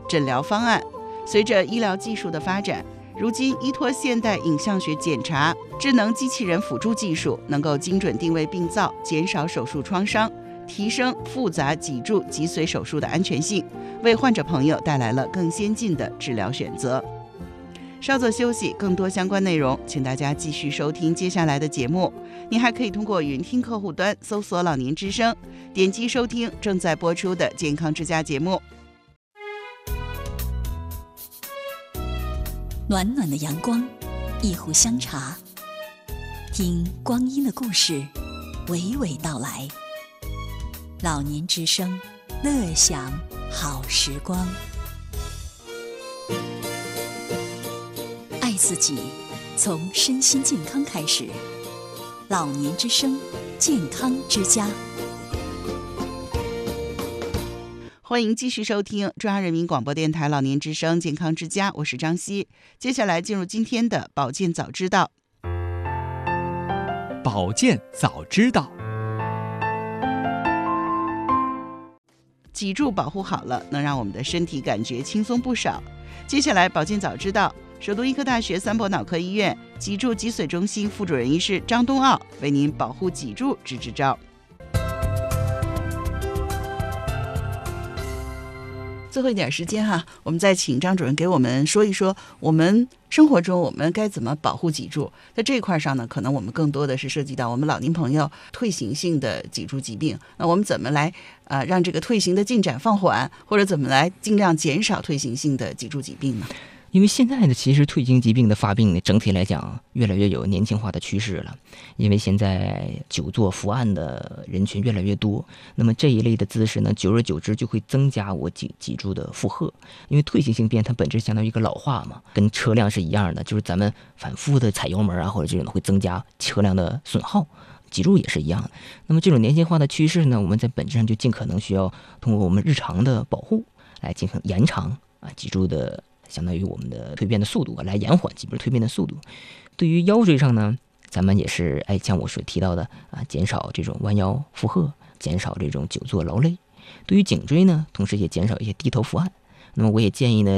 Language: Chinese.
诊疗方案。随着医疗技术的发展，如今依托现代影像学检查、智能机器人辅助技术，能够精准定位病灶，减少手术创伤，提升复杂脊柱脊髓手术的安全性，为患者朋友带来了更先进的治疗选择。稍作休息，更多相关内容，请大家继续收听接下来的节目。您还可以通过云听客户端搜索老年之声，点击收听正在播出的健康之家节目。 暖暖的阳光，一壶香茶，听光阴的故事娓娓道来。老年之声，乐享好时光。爱自己，从身心健康开始。老年之声，健康之家。 欢迎继续收听中央人民广播电台老年之声健康之家，我是张希。接下来进入今天的保健早知道。 保健早知道。 脊柱保护好了，能让我们的身体感觉轻松不少。接下来保健早知道，首都医科大学三博脑科医院脊柱脊髓中心副主任医师张东奥为您保护脊柱支支招。最后一点时间哈，我们再请张主任给我们说一说，我们生活中我们该怎么保护脊柱。在这一块上呢，可能我们更多的是涉及到我们老年朋友退行性的脊柱疾病。那我们怎么来让这个退行的进展放缓，或者怎么来尽量减少退行性的脊柱疾病呢？ 因为现在的其实退行疾病的发病呢，整体来讲越来越有年轻化的趋势了。因为现在久坐伏案的人群越来越多，那么这一类的姿势呢，久而久之就会增加我脊柱的负荷。因为退行性病它本质相当于一个老化嘛，跟车辆是一样的，就是咱们反复的踩油门啊，或者这种会增加车辆的损耗。脊柱也是一样的。那么这种年轻化的趋势呢，我们在本质上就尽可能需要通过我们日常的保护来进行延长脊柱的相当于我们的蜕变的速度来延缓脊柱蜕变的速度。对于腰椎上呢，咱们也是像我所提到的减少这种弯腰负荷，减少这种久坐劳累。对于颈椎呢，同时也减少一些低头伏案。那么我也建议呢，